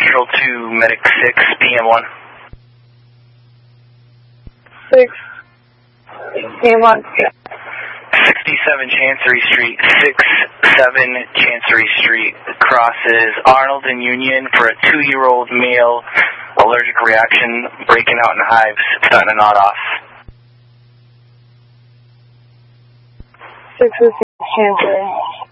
Central 2, Medic 6, PM1. 6, PM1. 67 Chancery Street, 67 Chancery Street, crosses Arnold and Union for a 2-year-old male, allergic reaction, breaking out in hives, starting to nod off. 6 is Chancery.